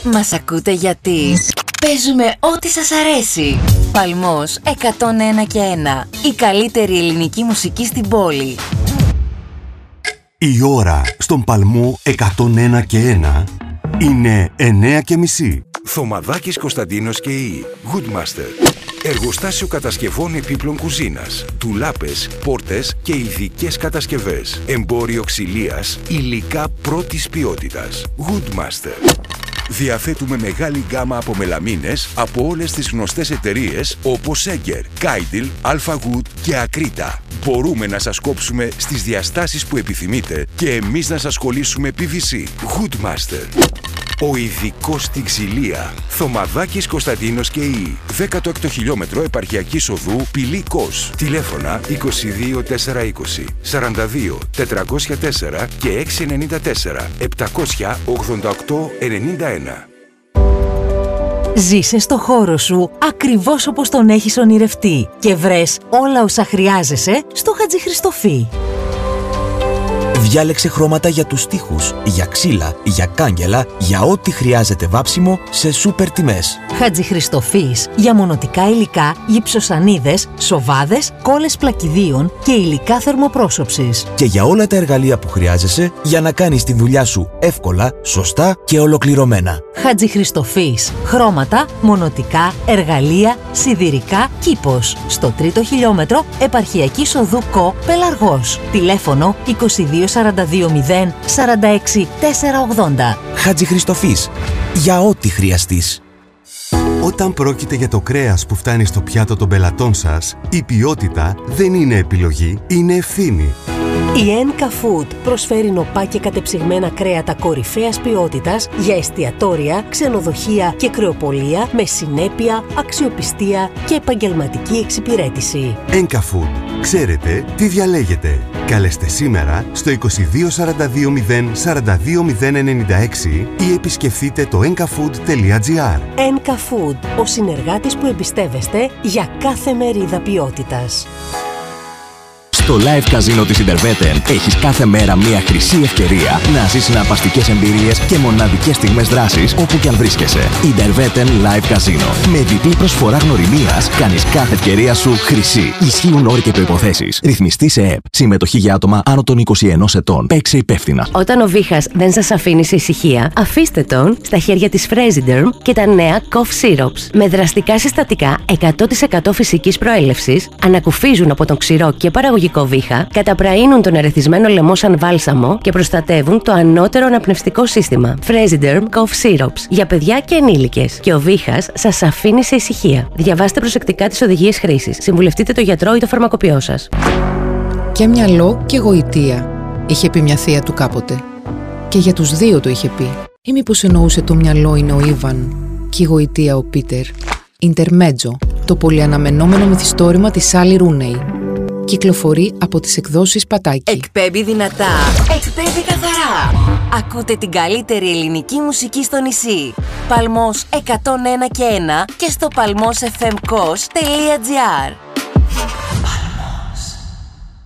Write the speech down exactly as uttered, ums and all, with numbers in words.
Μας ακούτε γιατί παίζουμε ό,τι σας αρέσει. Παλμός εκατόν ένα και ένα. Η καλύτερη ελληνική μουσική στην πόλη. Η ώρα στον Παλμό εκατόν ένα και ένα είναι εννέα και μισή. Θωμαδάκης Κωνσταντίνος και η Goodmaster. Εργοστάσιο κατασκευών επίπλων κουζίνας, τουλάπες, πόρτες και ειδικές κατασκευές. Εμπόριο ξυλίας, υλικά πρώτης ποιότητας. Goodmaster. Διαθέτουμε μεγάλη γκάμα από μελαμίνες από όλες τις γνωστές εταιρείες όπως Έγκερ, Κάιντιλ, Αλφα-Wood και Ακρίτα. Μπορούμε να σας κόψουμε στις διαστάσεις που επιθυμείτε και εμείς να σας κολλήσουμε πι βι σι. Goodmaster. Ο ειδικός στην ξυλία. Θωμαδάκης Κωνσταντίνος και η δέκατο έκτο χιλιόμετρο επαρχιακής οδού Πηλίκος. Τηλέφωνα είκοσι δύο τετρακόσια είκοσι, σαράντα δύο τετρακόσια τέσσερα και έξι εννιά τέσσερα επτακόσια ογδόντα οκτώ ενενήντα ένα. Ζήσε στο χώρο σου ακριβώς όπως τον έχεις ονειρευτεί και βρες όλα όσα χρειάζεσαι στο Χατζηχριστοφή. Διάλεξε χρώματα για τους τοίχους, για ξύλα, για κάγκελα, για ό,τι χρειάζεται βάψιμο σε σούπερ τιμές. Χατζηχριστοφής για μονοτικά υλικά, γυψοσανίδες, σοβάδες, κόλλες πλακιδίων και υλικά θερμοπρόσωψης. Και για όλα τα εργαλεία που χρειάζεσαι για να κάνεις τη δουλειά σου εύκολα, σωστά και ολοκληρωμένα. Χατζηχριστοφής. Χρώματα, μονοτικά, εργαλεία, σιδηρικά, κήπος. Στο τρίτο χιλιόμετρο επαρχιακής οδού Κο, Πελαργός. Τηλέφωνο είκοσι δύο σαράντα δύο μηδέν σαράντα έξι τετρακόσια ογδόντα. Χατζηχριστοφής. Για ό,τι χρειαστείς. Όταν πρόκειται για το κρέας που φτάνει στο πιάτο των πελατών σας, η ποιότητα δεν είναι επιλογή, είναι ευθύνη. Η Ένκα Food προσφέρει νοπά και κατεψυγμένα κρέατα κορυφαίας ποιότητας για εστιατόρια, ξενοδοχεία και κρεοπολία με συνέπεια, αξιοπιστία και επαγγελματική εξυπηρέτηση. Ένκα Food. Ξέρετε τι διαλέγετε. Καλέστε σήμερα στο είκοσι δύο σαράντα δύο μηδέν σαράντα δύο μηδέν ενενήντα έξι ή επισκεφτείτε το enkafood τελεία gr. Ένκα Food, ο συνεργάτης που εμπιστεύεστε για κάθε μερίδα ποιότητας. Στο live καζίνο της Ιντερβέτεν έχεις κάθε μέρα μια χρυσή ευκαιρία να ζεις συναρπαστικές εμπειρίες και μοναδικές στιγμές δράσης όπου και αν βρίσκεσαι. Ιντερβέτεν Live Καζίνο. Με διπλή προσφορά γνωριμίας κάνεις κάθε ευκαιρία σου χρυσή. Ισχύουν όροι και προϋποθέσεις. Ρυθμιστή σε ΕΠ. Συμμετοχή για άτομα άνω των είκοσι ενός ετών. Παίξε υπεύθυνα. Όταν ο βήχας δεν σας αφήνει σε ησυχία, αφήστε τον στα χέρια της Fresiderm και τα νέα Cough Syrups. Με δραστικά συστατικά εκατό τοις εκατό φυσικής προέλευσης, ανακουφίζουν από τον ξηρό και παραγωγικό βήχα, καταπραίνουν τον ερεθισμένο λαιμό σαν βάλσαμο και προστατεύουν το ανώτερο αναπνευστικό σύστημα. Fresiderm Cough Syrups για παιδιά και ενήλικες. Και ο βήχας σας αφήνει σε ησυχία. Διαβάστε προσεκτικά τις οδηγίες χρήσης. Συμβουλευτείτε το γιατρό ή το φαρμακοποιό σας. Και μυαλό και γοητεία, είχε πει μια θεία του κάποτε. Και για τους δύο το είχε πει. Ή μήπως εννοούσε το μυαλό είναι ο Ήβαν και η γοητεία ο Πίτερ. Ιντερμέτζο, το πολυαναμενόμενο μυθιστόρημα της Σάλι Ρούνεϊ. Κυκλοφορεί από τις εκδόσεις Πατάκη. Εκπέμπει δυνατά, εκπέμπει καθαρά. Ακούτε την καλύτερη ελληνική μουσική στο νησί. Παλμός εκατόν ένα και ένα και στο παλμός εφ εμ κος τελεία τζι άρ.